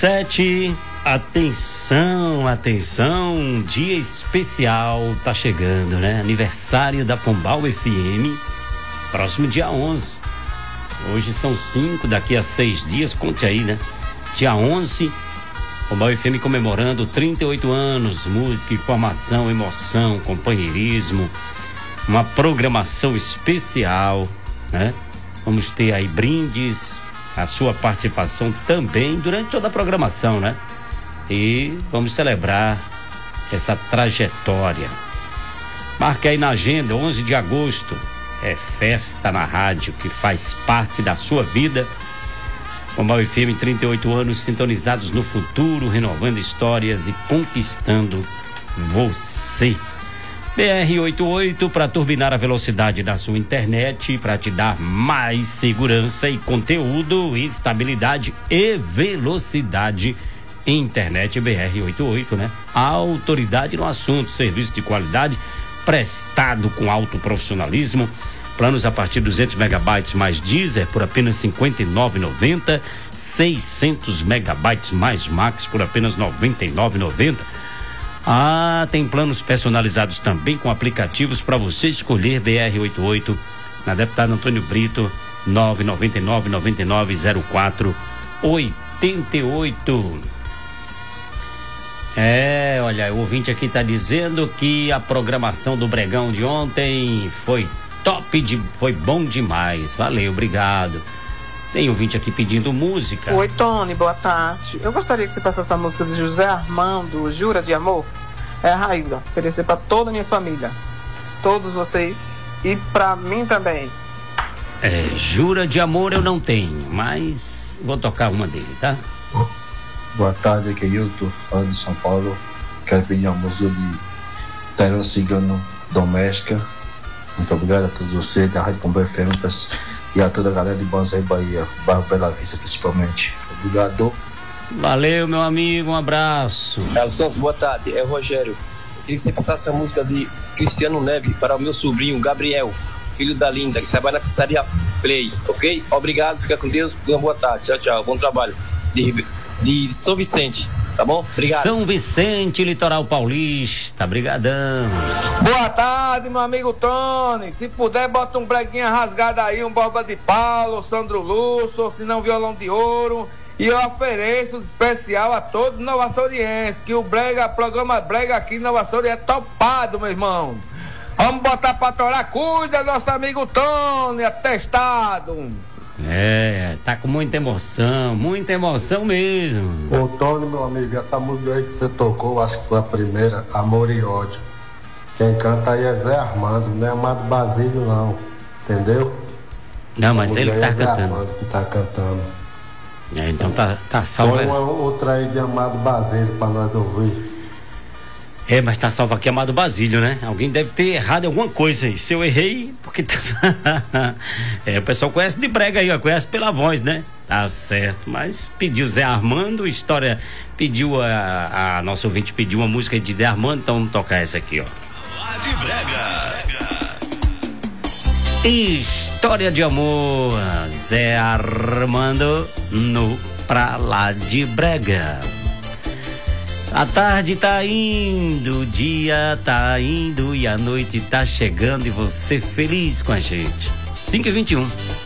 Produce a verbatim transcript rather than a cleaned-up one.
Sete, atenção, atenção, dia especial tá chegando, né? Aniversário da Pombal F M, próximo dia onze. Hoje são cinco, daqui a seis dias, conte aí, né? Dia onze, Pombal F M comemorando trinta e oito anos, música, informação, emoção, companheirismo, uma programação especial, né? Vamos ter aí brindes, a sua participação também durante toda a programação, né? E vamos celebrar essa trajetória. Marque aí na agenda, onze de agosto, é festa na rádio que faz parte da sua vida. Pombal F M, trinta e oito anos sintonizados no futuro, renovando histórias e conquistando você. B R oitenta e oito para turbinar a velocidade da sua internet, para te dar mais segurança e conteúdo, estabilidade e velocidade. Internet B R oitenta e oito, né? A autoridade no assunto, serviço de qualidade prestado com alto profissionalismo. Planos a partir de duzentos megabytes mais Deezer por apenas cinquenta e nove reais e noventa centavos, seiscentos megabytes mais Max por apenas noventa e nove reais e noventa centavos. Ah, tem planos personalizados também com aplicativos para você escolher. B R oitenta e oito na Deputado Antônio Brito, nove nove nove nove nove zero quatro oito oito. É, olha, o ouvinte aqui tá dizendo que a programação do Bregão de ontem foi top, de, foi bom demais. Valeu, obrigado. Tem ouvinte aqui pedindo música. Oi, Tony, boa tarde. Eu gostaria que você passasse a música de José Armando, Jura de Amor. É a Raíla, oferecer para toda a minha família, todos vocês e para mim também. É, Jura de Amor eu não tenho, mas vou tocar uma dele, tá? Boa tarde, aqui é Hilton, fala de São Paulo. Quero pedir uma música de Terão Cigano Doméstica. Muito obrigado a todos vocês da Rádio Pombal F M e a toda a galera de Banzai Bahia, bairro Bela Vista principalmente. Obrigado. Valeu, meu amigo, um abraço. Carlos Santos, boa tarde, é o Rogério. Eu queria que você passasse a música de Cristiano Neve para o meu sobrinho Gabriel, filho da Linda, que trabalha na pizzaria Play, ok? Obrigado, fica com Deus, uma boa tarde, tchau, tchau, bom trabalho. De, de São Vicente, tá bom? Obrigado. São Vicente, litoral paulista, brigadão. Boa tarde, meu amigo Tony. Se puder, bota um breguinha rasgado aí, um Borba de Paulo, Sandro Lúcio, ou se não, Violão de Ouro. E eu ofereço especial a todos os novaçorienses, que o brega, programa brega aqui em Nova Açores é topado, meu irmão. Vamos botar pra torar, cuida, nosso amigo Tony, atestado. É, tá com muita emoção, muita emoção mesmo. Ô Tony, meu amigo, essa música aí que você tocou, acho que foi a primeira, Amor e Ódio. Quem canta aí é Zé Armando, não é Amado Basílio não, entendeu? Não, mas ele tá é Zé cantando. Armando que tá cantando. É, então tá, tá salvo. Põe uma outra aí de Amado Basílio pra nós ouvir. É, mas tá salvo aqui Amado Basílio, né? Alguém deve ter errado alguma coisa aí. Se eu errei, porque tá... é, o pessoal conhece de brega aí, ó, conhece pela voz, né? Tá certo, mas pediu Zé Armando, história, pediu a, a nossa ouvinte pediu uma música de Zé Armando, então vamos tocar essa aqui, ó. Lá de brega. História de amor, Zé Armando no Pra Lá de Brega. A tarde tá indo, o dia tá indo e a noite tá chegando e você feliz com a gente. cinco e vinte e um.